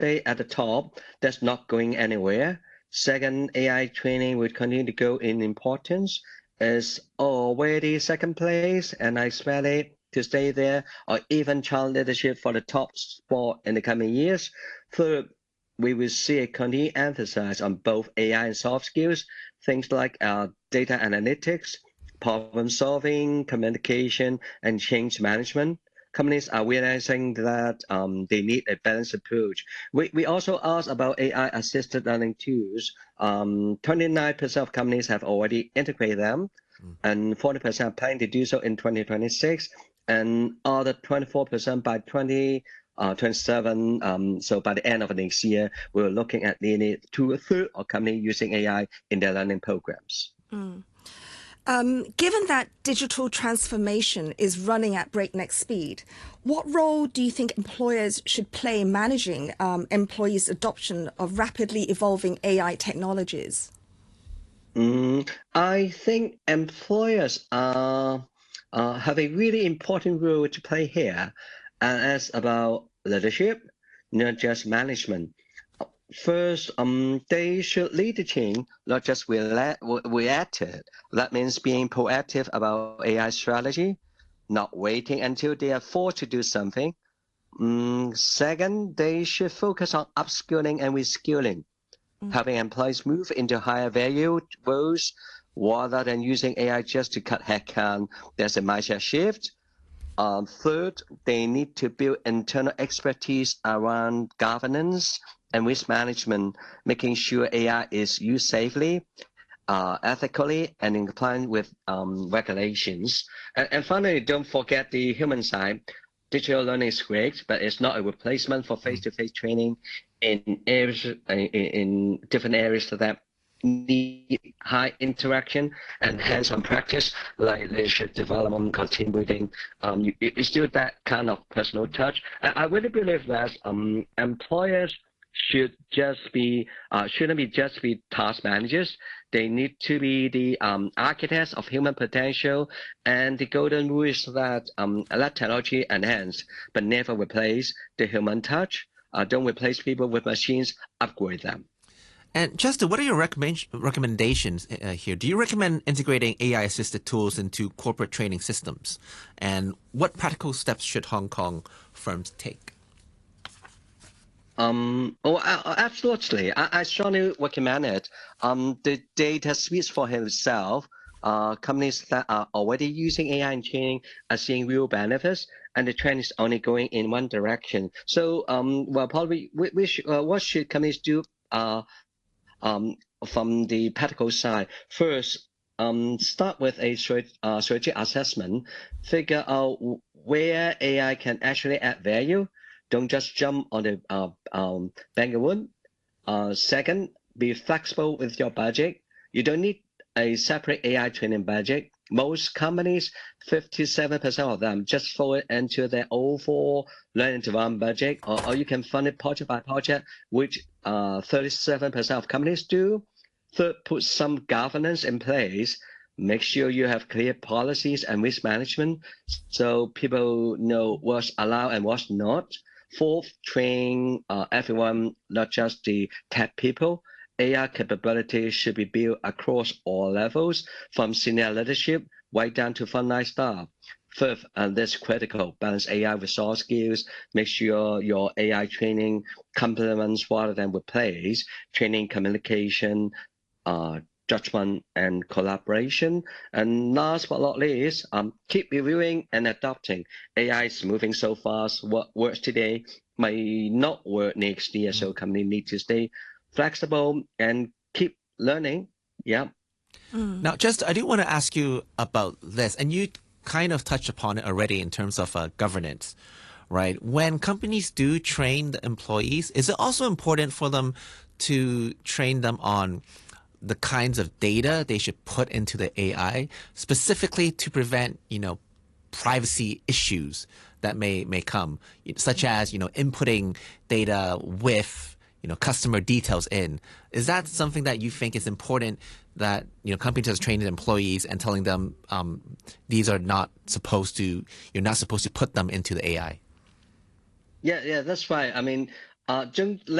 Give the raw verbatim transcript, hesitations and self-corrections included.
stay at the top. That's not going anywhere. Second, A I training will continue to go in importance. It's already second place, and I expect it to stay there or even challenge leadership for the top spot in the coming years. Third, we will see a continued emphasis on both A I and soft skills, things like uh, data analytics, problem solving, communication, and change management. Companies are realizing that um, they need a balanced approach. We, we also asked about A I-assisted learning tools. Um, twenty-nine percent of companies have already integrated them, mm. and forty percent are planning to do so in twenty twenty-six, and other twenty-four percent by twenty twenty-seven. Um, so by the end of next year, we're looking at nearly two-thirds of companies using A I in their learning programs. Mm. Um, given that digital transformation is running at breakneck speed, what role do you think employers should play in managing um, employees' adoption of rapidly evolving A I technologies? Mm, I think employers are, uh, have a really important role to play here, and it's about leadership, not just management. First, um, they should lead the change, not just react it. That means being proactive about A I strategy, not waiting until they are forced to do something. Um, second, they should focus on upskilling and reskilling, mm. having employees move into higher value roles rather than using A I just to cut headcount. There's a mindset shift. Um, third, they need to build internal expertise around governance and risk management, making sure A I is used safely, uh, ethically, and in compliance with um, regulations. And, and finally, don't forget the human side. Digital learning is great, but it's not a replacement for face-to-face training in areas in, in different areas that need high interaction and hands-on practice, like leadership development, continuing building. Um, you, it's still that kind of personal touch. I, I really believe that um, employers should just be uh, shouldn't be just be task managers. They need to be the um, architects of human potential, and the golden rule is that um, let technology enhance but never replace the human touch. Uh, don't replace people with machines, upgrade them. And Justin, what are your recommend recommendations uh, here? Do you recommend integrating A I-assisted tools into corporate training systems? And what practical steps should Hong Kong firms take? Um, oh, absolutely. I, I strongly recommend it. Um, the data speaks for himself. Uh, companies that are already using A I in training are seeing real benefits, and the trend is only going in one direction. So, um, well, probably we, we should, uh, what should companies do? Uh, um, from the practical side, first, um, start with a uh, strategic assessment. Figure out where A I can actually add value. Don't just jump on the uh, um, bandwagon. Uh, second, be flexible with your budget. You don't need a separate A I training budget. Most companies, fifty-seven percent of them, just throw it into their overall learning development budget, or, or you can fund it project by project, which uh, thirty-seven percent of companies do. Third, put some governance in place. Make sure you have clear policies and risk management so people know what's allowed and what's not. Fourth, train uh, everyone, not just the tech people. A I capabilities should be built across all levels, from senior leadership right down to frontline staff. Fifth, and this is critical, balance A I with soft skills. Make sure your A I training complements rather than replace training, communication, uh, judgment, and collaboration. And last but not least, um, keep reviewing and adapting. A I is moving so fast. What works today may not work next year, so companies need to stay flexible and keep learning. Yeah. Mm. Now, just I do want to ask you about this, and you kind of touched upon it already in terms of uh, governance, right? When companies do train the employees, is it also important for them to train them on the kinds of data they should put into the A I, specifically to prevent, you know, privacy issues that may may come, such as, you know, inputting data with, you know, customer details in? Is that something that you think is important, that, you know, companies are training employees and telling them um, these are not supposed to, you're not supposed to put them into the A I? Yeah, yeah, that's right. I mean, Uh, Jung,